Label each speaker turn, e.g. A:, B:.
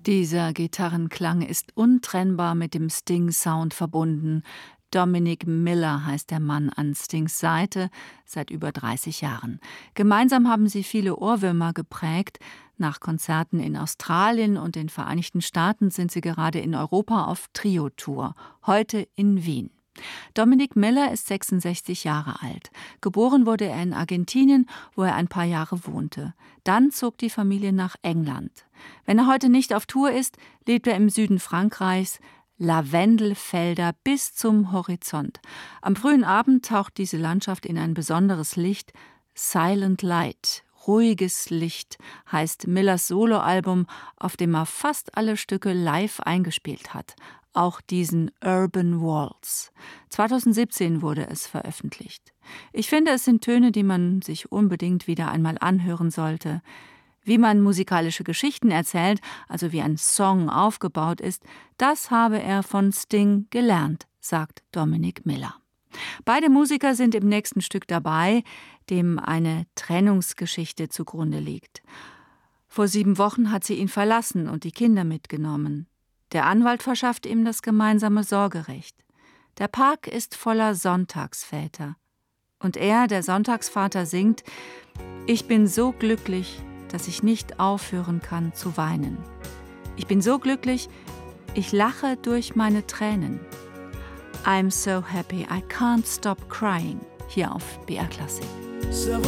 A: Dieser Gitarrenklang ist untrennbar mit dem Sting-Sound verbunden. Dominic Miller heißt der Mann an Stings Seite seit über 30 Jahren. Gemeinsam haben sie viele Ohrwürmer geprägt. Nach Konzerten in Australien und den Vereinigten Staaten sind sie gerade in Europa auf Trio-Tour, heute in Wien. Dominic Miller ist 66 Jahre alt. Geboren wurde er in Argentinien, wo er ein paar Jahre wohnte. Dann zog die Familie nach England. Wenn er heute nicht auf Tour ist, lebt er im Süden Frankreichs, Lavendelfelder bis zum Horizont. Am frühen Abend taucht diese Landschaft in ein besonderes Licht. Silent Light, ruhiges Licht, heißt Millers Soloalbum, auf dem er fast alle Stücke live eingespielt hat. Auch diesen Urban Waltz. 2017 wurde es veröffentlicht. Ich finde, es sind Töne, die man sich unbedingt wieder einmal anhören sollte. Wie man musikalische Geschichten erzählt, also wie ein Song aufgebaut ist, das habe er von Sting gelernt, sagt Dominic Miller. Beide Musiker sind im nächsten Stück dabei, dem eine Trennungsgeschichte zugrunde liegt. Vor 7 Wochen hat sie ihn verlassen und die Kinder mitgenommen. Der Anwalt verschafft ihm das gemeinsame Sorgerecht. Der Park ist voller Sonntagsväter. Und er, der Sonntagsvater, singt: Ich bin so glücklich, dass ich nicht aufhören kann zu weinen. Ich bin so glücklich, ich lache durch meine Tränen. I'm so happy, I can't stop crying. Hier auf BR Klassik.
B: 7